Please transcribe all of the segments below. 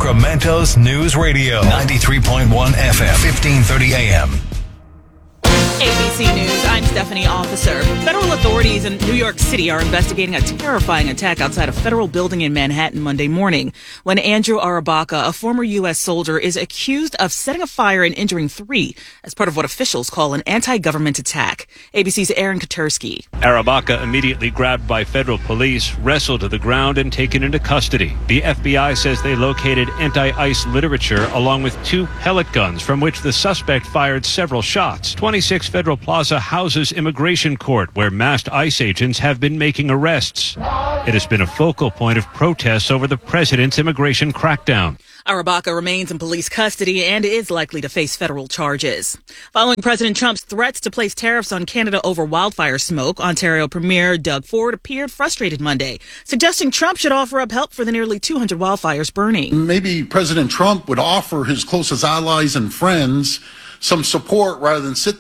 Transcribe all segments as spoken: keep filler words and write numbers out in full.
Sacramento's News Radio, ninety-three point one F M, fifteen thirty A M. A B C News, I'm Stephanie Officer. Federal authorities in New York City are investigating a terrifying attack outside a federal building in Manhattan Monday morning when Andrew Arabaka, a former U S soldier, is accused of setting a fire and injuring three as part of what officials call an anti-government attack. A B C's Aaron Katersky. Arabaka, immediately grabbed by federal police, wrestled to the ground and taken into custody. The F B I says they located anti-ICE literature along with two pellet guns from which the suspect fired several shots. twenty-six Federal Plaza houses immigration court where masked ICE agents have been making arrests. It has been a focal point of protests over the president's immigration crackdown. Arabaka remains in police custody and is likely to face federal charges. Following President Trump's threats to place tariffs on Canada over wildfire smoke, Ontario Premier Doug Ford appeared frustrated Monday, suggesting Trump should offer up help for the nearly two hundred wildfires burning. Maybe President Trump would offer his closest allies and friends some support rather than sit.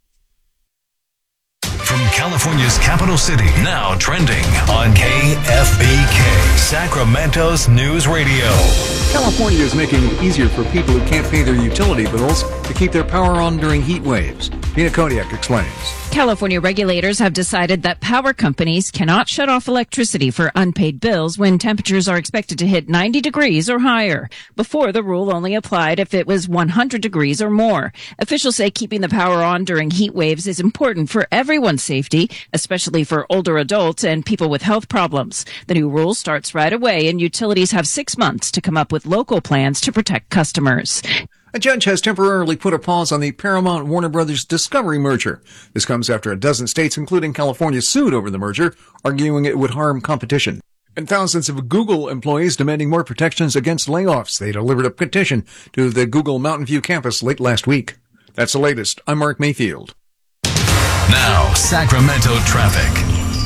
From California's capital city, now trending on K F B K, Sacramento's News Radio. California is making it easier for people who can't pay their utility bills to keep their power on during heat waves. Pina Kodiak explains. California regulators have decided that power companies cannot shut off electricity for unpaid bills when temperatures are expected to hit ninety degrees or higher. Before, the rule only applied if it was one hundred degrees or more. Officials say keeping the power on during heat waves is important for everyone's safety, especially for older adults and people with health problems. The new rule starts right away, and utilities have six months to come up with local plans to protect customers. A judge has temporarily put a pause on the Paramount-Warner Brothers Discovery merger. This comes after a dozen states, including California, sued over the merger, arguing it would harm competition. And thousands of Google employees demanding more protections against layoffs. They delivered a petition to the Google Mountain View campus late last week. That's the latest. I'm Mark Mayfield. Now, Sacramento traffic.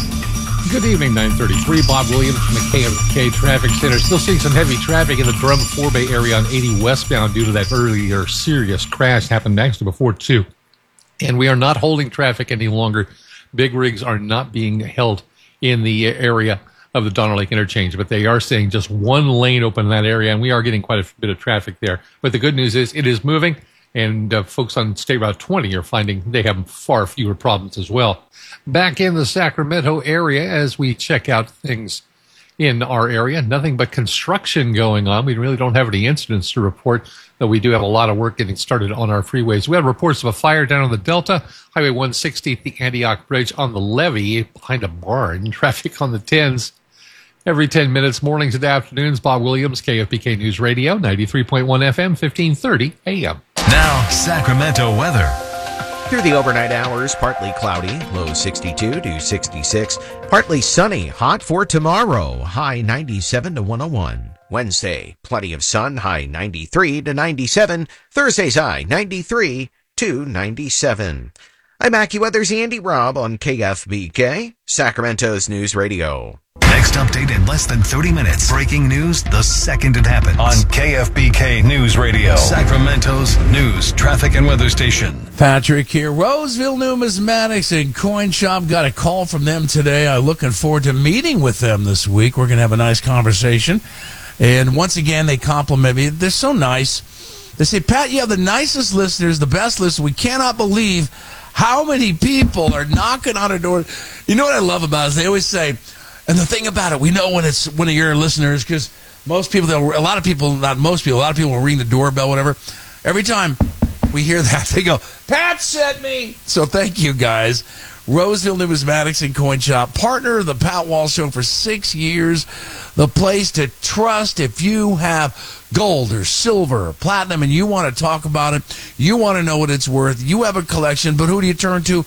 Good evening, nine thirty-three. Bob Williams from the K F K Traffic Center. Still seeing some heavy traffic in the Drum-Four Bay area on eighty westbound due to that earlier serious crash happened actually before two. And we are not holding traffic any longer. Big rigs are not being held in the area of the Donner Lake interchange, but they are saying just one lane open in that area, and we are getting quite a bit of traffic there. But the good news is it is moving, and uh, folks on State Route twenty are finding they have far fewer problems as well. Back in the Sacramento area as we check out things in our area, nothing but construction going on. We really don't have any incidents to report, though we do have a lot of work getting started on our freeways. We had reports of a fire down on the Delta, Highway one sixty at the Antioch Bridge on the levee behind a barn. Traffic on the tens every ten minutes, mornings and afternoons. Bob Williams, K F B K News Radio, ninety-three point one F M, fifteen thirty A M. Now, Sacramento weather. Through the overnight hours, partly cloudy, low sixty-two to sixty-six. Partly sunny, hot for tomorrow, high ninety-seven to one oh one. Wednesday, plenty of sun, high ninety-three to ninety-seven. Thursday's high ninety-three to ninety-seven. I'm AccuWeather's Andy Robb on K F B K, Sacramento's News Radio. Next update in less than thirty minutes. Breaking news the second it happens. On K F B K News Radio, Sacramento's news, traffic, and weather station. Patrick here. Roseville Numismatics and Coin Shop. Got a call from them today. I'm looking forward to meeting with them this week. We're going to have a nice conversation. And once again, they compliment me. They're so nice. They say, Pat, you have the nicest listeners, the best listeners. We cannot believe how many people are knocking on our door. You know what I love about it is they always say, and the thing about it, we know when it's one of your listeners because most people, they'll, a lot of people, not most people, a lot of people will ring the doorbell, whatever. Every time we hear that, they go, Pat sent me. So thank you, guys. Roseville Numismatics and Coin Shop, partner of the Pat Walsh Show for six years. The place to trust if you have gold or silver or platinum and you want to talk about it. You want to know what it's worth. You have a collection, but who do you turn to?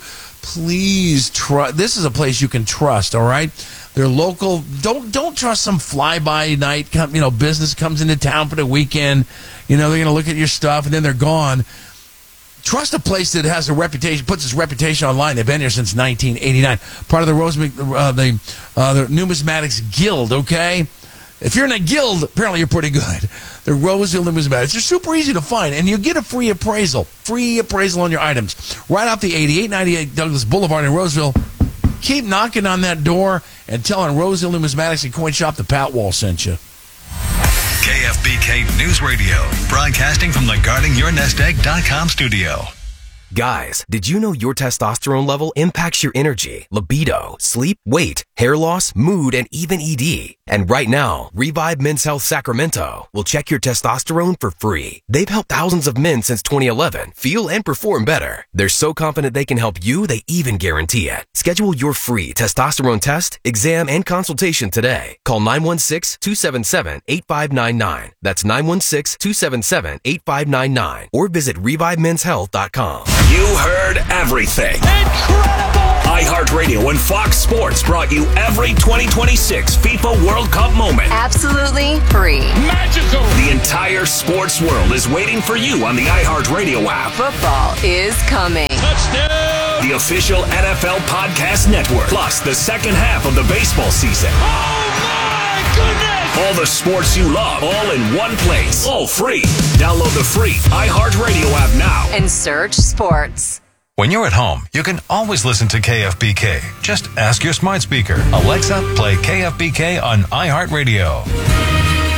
Please trust. This is a place you can trust, all right? They're local. Don't don't trust some fly-by-night, you know, business comes into town for the weekend. You know, they're going to look at your stuff, and then they're gone. Trust a place that has a reputation, puts its reputation online. They've been here since nineteen eighty-nine. Part of the Rose, uh, the, uh, the Numismatics Guild, okay? If you're in a guild, apparently you're pretty good. The Roseville Numismatics. They're super easy to find, and you get a free appraisal. Free appraisal on your items. Right off the eighty-eight ninety-eight Douglas Boulevard in Roseville. Keep knocking on that door and telling Roseville Numismatics and Coin Shop the Pat Wall sent you. K K F B K News Radio, broadcasting from the guarding your nest egg dot com studio. Guys, did you know your testosterone level impacts your energy, libido, sleep, weight, hair loss, mood, and even E D? And right now, Revive Men's Health Sacramento will check your testosterone for free. They've helped thousands of men since twenty eleven feel and perform better. They're so confident they can help you, they even guarantee it. Schedule your free testosterone test, exam, and consultation today. Call nine one six, two seven seven, eight five nine nine. That's nine one six, two seven seven, eight five nine nine. Or visit revive men's health dot com. You heard everything. Incredible! iHeartRadio and Fox Sports brought you every twenty twenty-six FIFA World Cup moment. Absolutely free. Magical! The entire sports world is waiting for you on the iHeartRadio app. Football is coming. Touchdown! The official N F L Podcast Network. Plus the second half of the baseball season. Oh my goodness! All the sports you love, all in one place. All free. Download the free iHeartRadio app now. And search sports. When you're at home, you can always listen to K F B K. Just ask your smart speaker, Alexa, play K F B K on iHeartRadio.